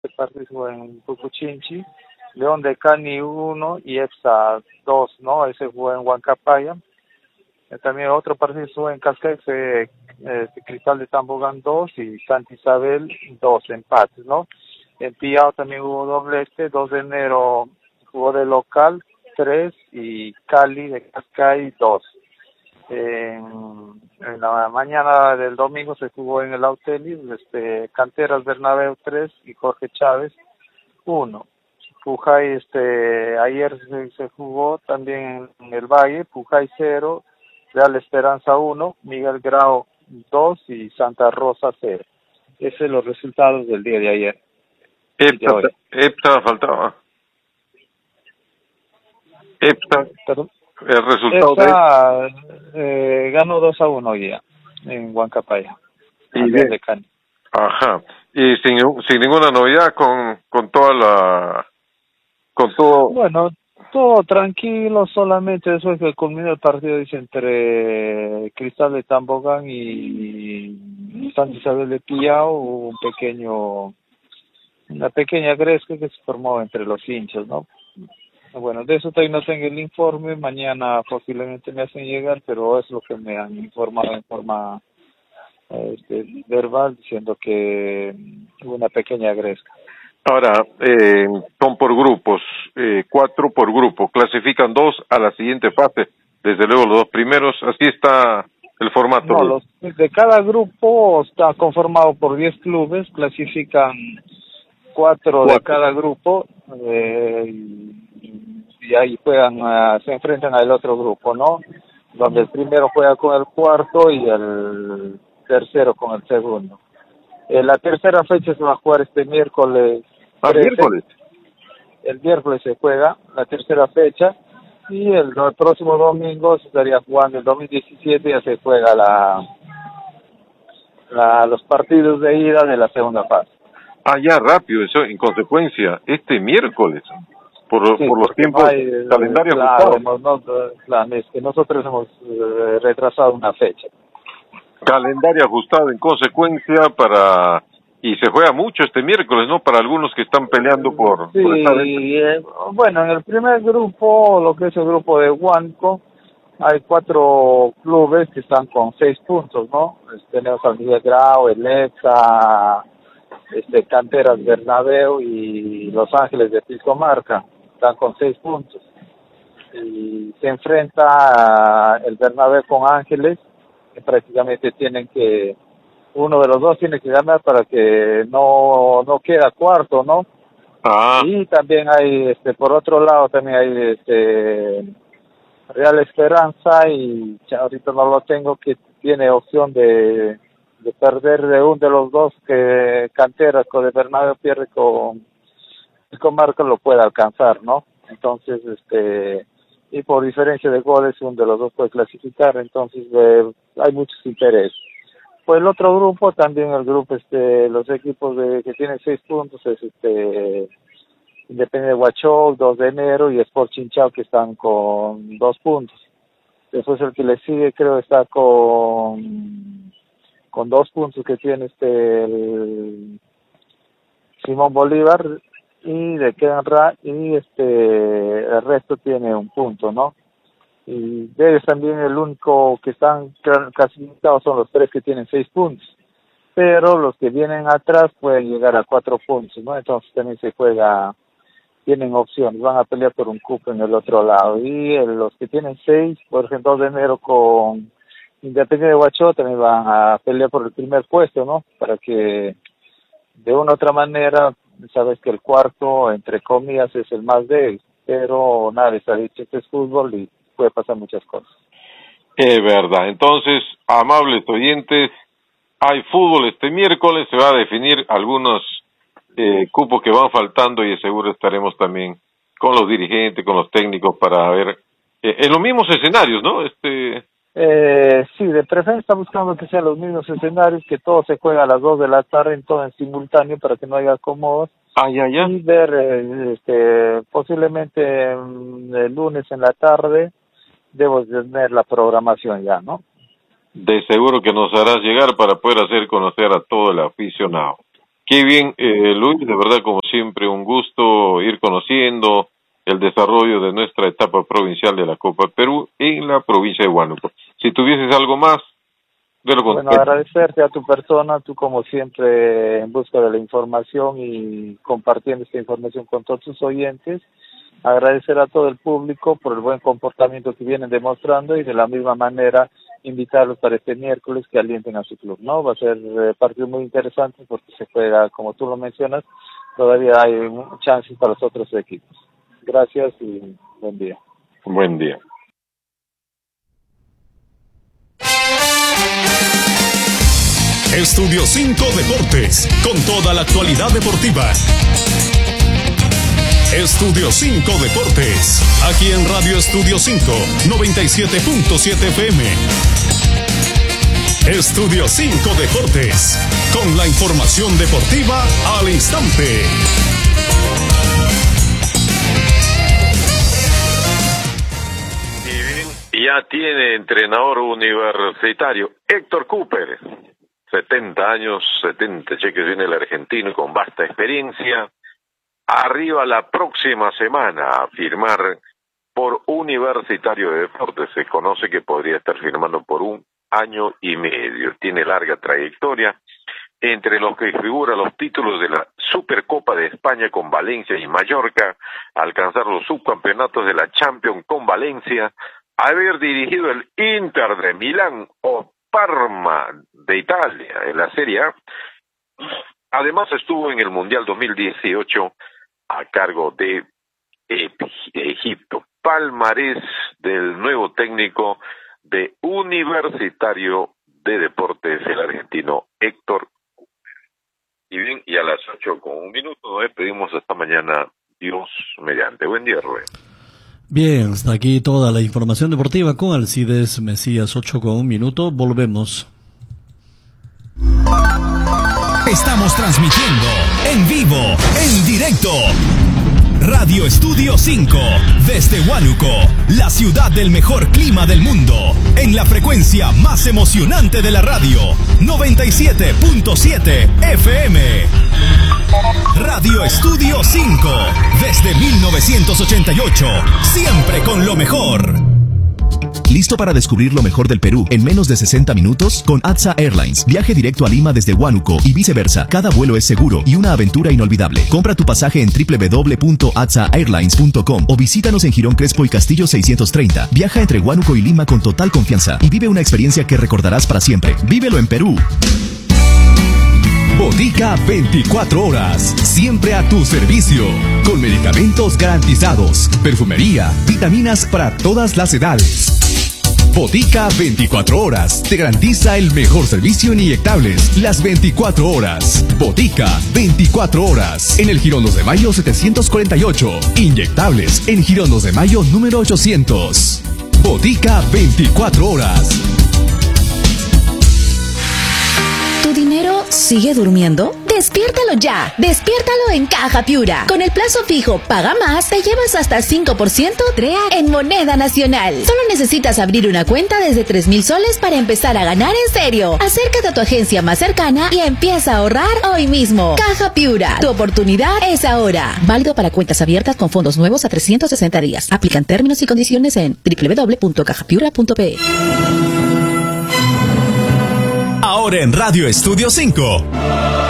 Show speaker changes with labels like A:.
A: Este partido jugó en Pucuchinchi, León de Cani 1 y EPSA 2, ¿no? Ese jugó en Huancapaya. También otro partido estuvo en Cascais, Cristal de Tambogán 2 y Santa Isabel 2 empates, ¿no? En Piao también hubo doblete, 2 de enero jugó de local 3 y Cali de Cascais 2. En la mañana del domingo se jugó en el Autelis, Canteras Bernabéu 3 y Jorge Chávez 1. Pujay, ayer se jugó también en el Valle, Pujay 0, Real Esperanza 1, Miguel Grau 2 y Santa Rosa 0. Esos son los resultados del día de ayer.
B: EPSA faltaba. EPSA.
A: ¿Perdón?
B: El resultado
A: EPSA ganó 2-1 hoy día en Huancapaya.
B: Y de
A: Cani.
B: Ajá. Y sin ninguna novedad con todo.
A: Bueno, todo tranquilo, solamente eso es que culminó el partido, dice, entre Cristal de Tambogán y Santa Isabel de Piao. Hubo una pequeña gresca que se formó entre los hinchas, ¿no? Bueno, de eso todavía no tengo el informe, mañana posiblemente me hacen llegar, pero es lo que me han informado en forma verbal, diciendo que hubo una pequeña gresca.
B: Ahora, son por grupos, 4 por grupo, clasifican 2 a la siguiente fase, desde luego los 2 primeros, así está el formato.
A: No, de cada grupo está conformado por 10 clubes, clasifican 4 de cada grupo, y ahí juegan, se enfrentan al otro grupo, ¿no? Donde el primero juega con el cuarto y el tercero con el segundo. La tercera fecha se va a jugar este miércoles.
B: ¿Miércoles?
A: El miércoles se juega la tercera fecha y el próximo domingo se estaría jugando. El 2017 ya se juega los partidos de ida de la segunda fase.
B: Ya rápido, eso en consecuencia, este miércoles, por los tiempos, calendario
A: ajustado. Claro, es que nosotros hemos retrasado una fecha.
B: Calendario ajustado en consecuencia y se juega mucho este miércoles, ¿no? Para algunos que están peleando por esta venta.
A: Bueno, en el primer grupo, lo que es el grupo de Huanco, hay 4 clubes que están con 6 puntos, ¿no? Tenemos al Miguel Grau, el EPSA, Canteras Bernabéu y Los Ángeles de Piscomarca, están con 6 puntos. Y se enfrenta el Bernabéu con Ángeles, que prácticamente uno de los dos tiene que ganar para que no queda cuarto, ¿no? Y también hay, por otro lado, también hay Real Esperanza, y ahorita no lo tengo, que tiene opción de perder de uno de los dos, que Canteras con de Bernabéu pierde con Marco, lo puede alcanzar, ¿no? Entonces, y por diferencia de goles uno de los dos puede clasificar, entonces hay muchos intereses. Pues el otro grupo, también el grupo, los equipos que tienen 6 puntos es Independiente de Huachó, 2 de enero, y Sport Chinchao, que están con 2 puntos. Después el que le sigue, creo, está con 2 puntos, que tiene el Simón Bolívar, y de Quedanra, y el resto tiene 1 punto, ¿no? Y de ellos también el único que están clasificados son los 3 que tienen 6 puntos, pero los que vienen atrás pueden llegar a 4 puntos, ¿no? Entonces también se juega, tienen opciones, van a pelear por un cupo en el otro lado. Y los que tienen 6, por ejemplo, 2 de enero con Independiente de Huachó, también van a pelear por el primer puesto, ¿no? Para que de una u otra manera, sabes que el cuarto, entre comillas, es el más débil, pero nada, está dicho, este es fútbol y puede pasar muchas cosas.
B: Es verdad. Entonces, amables oyentes, hay fútbol este miércoles, se va a definir algunos cupos que van faltando, y de seguro estaremos también con los dirigentes, con los técnicos, para ver en los mismos escenarios, ¿no?
A: Sí, de preferencia está buscando que sean los mismos escenarios, que todo se juega a las 2 de la tarde, en todo en simultáneo, para que no haya acomodos. Y ver, posiblemente el lunes en la tarde, debo tener la programación ya, ¿no?
B: De seguro que nos harás llegar para poder hacer conocer a todo el aficionado. Qué bien, Luis, de verdad, como siempre, un gusto ir conociendo el desarrollo de nuestra etapa provincial de la Copa Perú en la provincia de Huánuco. Si tuvieses algo más, de lo
A: bueno, agradecerte a tu persona, tú como siempre en busca de la información y compartiendo esta información con todos tus oyentes. Agradecer a todo el público por el buen comportamiento que vienen demostrando y de la misma manera invitarlos para este miércoles que alienten a su club, ¿no? Va a ser partido muy interesante porque se juega, como tú lo mencionas, todavía hay chances para los otros equipos. Gracias y buen día.
B: Buen día.
C: Estudio 5 Deportes, con toda la actualidad deportiva. Estudio 5 Deportes, aquí en Radio Estudio 5, 97.7 FM. Estudio 5 Deportes, con la información deportiva al instante.
B: Y bien, ya tiene entrenador universitario Héctor Cooper. 70 años, 70 cheques, viene el argentino con vasta experiencia. Arriba la próxima semana a firmar por Universitario de Deportes. Se conoce que podría estar firmando por 1 año y medio. Tiene larga trayectoria, entre los que figuran los títulos de la Supercopa de España con Valencia y Mallorca, alcanzar los subcampeonatos de la Champions con Valencia, haber dirigido el Inter de Milán o Parma de Italia en la Serie A. Además estuvo en el Mundial 2018 a cargo de Egipto. Palmarés del nuevo técnico de Universitario de Deportes, el argentino Héctor. Y bien, y a las 8:01 nos despedimos hasta mañana, Dios mediante. Buen día, Rubén.
D: Bien, hasta aquí toda la información deportiva con Alcides Mesías. 8:01, volvemos.
C: Estamos transmitiendo en vivo, en directo. Radio Estudio 5, desde Huánuco, la ciudad del mejor clima del mundo, en la frecuencia más emocionante de la radio, 97.7 FM. Radio Estudio 5, desde 1988, siempre con lo mejor. ¿Listo para descubrir lo mejor del Perú en menos de 60 minutos? Con ATSA Airlines. Viaje directo a Lima desde Huánuco y viceversa. Cada vuelo es seguro y una aventura inolvidable. Compra tu pasaje en www.atsaairlines.com o visítanos en Girón Crespo y Castillo 630. Viaja entre Huánuco y Lima con total confianza y vive una experiencia que recordarás para siempre. ¡Vívelo en Perú! Botica 24 horas, siempre a tu servicio, con medicamentos garantizados, perfumería, vitaminas para todas las edades. Botica 24 horas, te garantiza el mejor servicio en inyectables, las 24 horas. Botica 24 horas, en el Girón 2 de Mayo 748, inyectables en Girón 2 de Mayo número 800. Botica 24 horas.
E: ¿Tu dinero sigue durmiendo? ¡Despiértalo ya! ¡Despiértalo en Caja Piura! Con el plazo fijo Paga Más, te llevas hasta 5% TREA en moneda nacional. Solo necesitas abrir una cuenta desde 3,000 soles para empezar a ganar en serio. Acércate a tu agencia más cercana y empieza a ahorrar hoy mismo. Caja Piura, tu oportunidad es ahora. Válido para cuentas abiertas con fondos nuevos a 360 días. Aplican términos y condiciones en www.cajapiura.pe.
C: Ahora en Radio Estudio 5.